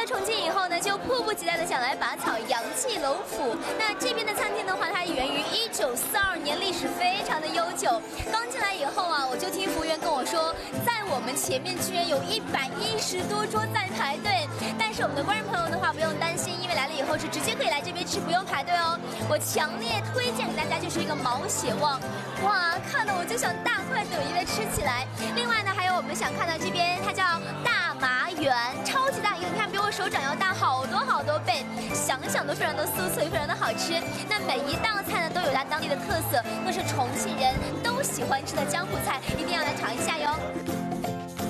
重庆以后呢，就迫不及待的想来拔草阳气楼府。那这边的餐厅的话，它源于1942年，历史非常的悠久。刚进来以后啊，我就听服务员跟我说，在我们前面居然有110多桌在排队。但是我们的观众朋友的话不用担心，因为来了以后是直接可以来这边吃，不用排队哦。我强烈推荐给大家，就是一个毛血旺，哇，看了我就想大快朵颐的吃起来。另外呢，还有我们想看到这边，它叫大麻园，超级大一个，你看比我手掌要大好多倍，想想都非常的酥脆，非常的好吃。那每一道菜呢都有它当地的特色，都是重庆人都喜欢吃的江湖菜，一定要来尝一下哟。